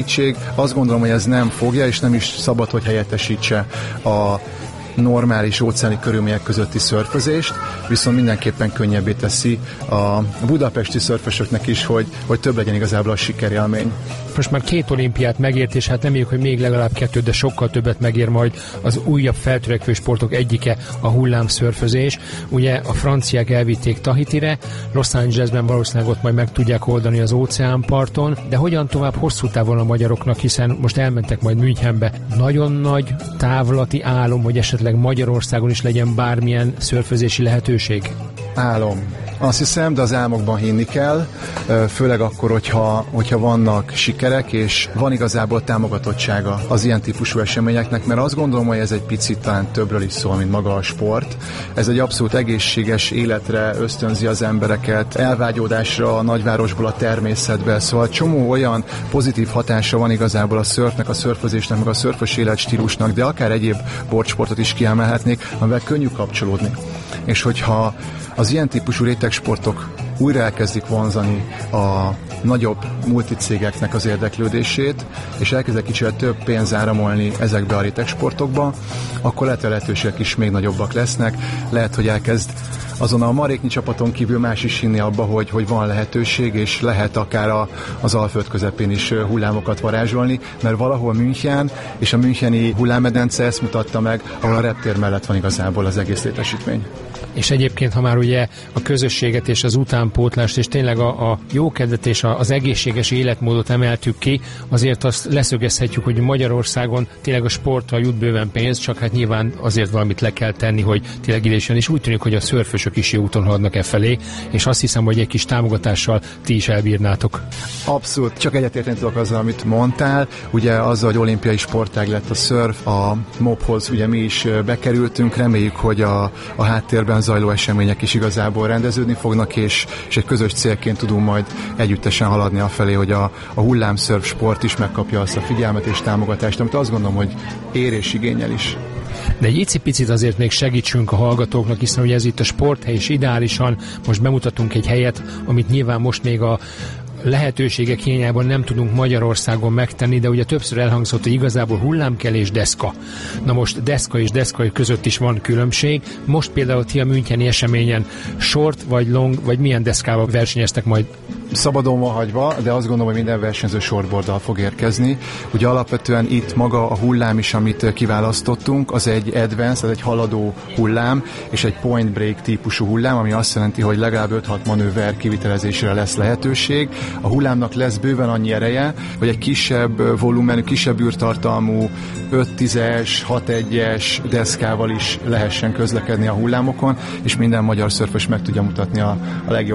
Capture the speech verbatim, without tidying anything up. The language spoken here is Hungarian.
Azt gondolom, hogy ez nem fogja, és nem is szabad, hogy helyettesítse a normális óceáni körülmények közötti szörfözést, viszont mindenképpen könnyebbé teszi a budapesti szörfösöknek is, hogy, hogy több legyen igazából a sikerélmény. Most már két olimpiát megért, és hát nem érjük, hogy még legalább kettő, de sokkal többet megér majd az újabb feltörekvő sportok egyike, a hullámszörfözés. Ugye a franciák elvitték Tahitire, Los Angelesben valószínűleg ott majd meg tudják oldani az óceánparton, de hogyan tovább hosszú távon a magyaroknak, hiszen most elmentek majd Münchenbe. Nagyon nagy távlati álom, hogy esetleg Magyarországon is legyen bármilyen szörfözési lehetőség? Álom. Azt hiszem, de az álmokban hinni kell, főleg akkor, hogyha, hogyha vannak sikerek, és van igazából támogatottsága az ilyen típusú eseményeknek, mert azt gondolom, hogy ez egy picit talán többről is szól, mint maga a sport. Ez egy abszolút egészséges életre ösztönzi az embereket, elvágyódásra a nagyvárosból a természetbe, szóval csomó olyan pozitív hatása van igazából a szörfnek, a szörfözésnek, meg a szörfös életstílusnak, de akár egyéb bortsportot is kiemelhetnék, amivel könnyű kapcsolódni. És hogyha az ilyen típusú rétegsportok újra elkezdik vonzani a nagyobb multicégeknek az érdeklődését, és elkezdek kicsit több pénz áramolni ezekbe a rétegsportokba, akkor lehet, hogy a lehetőségek is még nagyobbak lesznek. Lehet, hogy elkezd azon a maréknyi csapaton kívül más is hinni abba, hogy, hogy van lehetőség, és lehet akár a, az Alföld közepén is hullámokat varázsolni, mert valahol München és a müncheni hullámmedence ezt mutatta meg, ahol a reptér mellett van igazából az egész létesítmény. És egyébként, ha már ugye a közösséget és az utánpótlást, és tényleg a, a jókedvet és a, az egészséges életmódot emeltük ki, azért azt leszögezhetjük, hogy Magyarországon tényleg a sportra jut bőven pénz, csak hát nyilván azért valamit le kell tenni, hogy tényleg ide is jön, és úgy tűnik, hogy a szörfösök is jó úton haladnak e felé, és azt hiszem, hogy egy kis támogatással ti is elbírnátok. Abszolút, csak egyetérteni tudok azzal, amit mondtál. Ugye azzal, hogy olimpiai sportág lett a szörf, a mobhoz ugye mi is bekerültünk, reméljük, hogy a, a háttérben zajló események is igazából rendeződni fognak, és, és egy közös célként tudunk majd együttesen haladni afelé, hogy a, a hullámszörf sport is megkapja azt a figyelmet és támogatást, amit azt gondolom, hogy ér és igényel is. De egy icipicit azért még segítsünk a hallgatóknak, hiszen ugye ez itt a sporthely, és ideálisan most bemutatunk egy helyet, amit nyilván most még a lehetőségek hiányában nem tudunk Magyarországon megtenni, de ugye többször elhangzott, hogy igazából hullámkel és deszka. Na most deszka és deszka között is van különbség. Most például ti a müncheni eseményen short vagy long, vagy milyen deszkával versenyeztek majd? Szabadon van hagyva, de azt gondolom, hogy minden versenyző shortboarddal fog érkezni. Ugye alapvetően itt maga a hullám is, amit kiválasztottunk, az egy advance, az egy haladó hullám, és egy point break típusú hullám, ami azt jelenti, hogy legalább öt-hat manőver kivitelezésére lesz lehetőség. A hullámnak lesz bőven annyi ereje, hogy egy kisebb volumenű, kisebb űrtartalmú öt-tízes, hat-egyes deszkával is lehessen közlekedni a hullámokon, és minden magyar szörfös meg tudja mutatni a, a legjobb